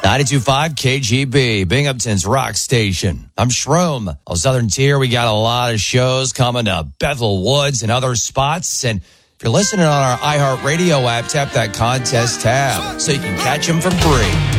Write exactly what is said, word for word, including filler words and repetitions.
ninety-two point five K G B, Binghamton's rock station. I'm Shroom. On Southern Tier, we got a lot of shows coming to Bethel Woods and other spots. And if you're listening on our iHeartRadio app, tap that contest tab so you can catch them for free.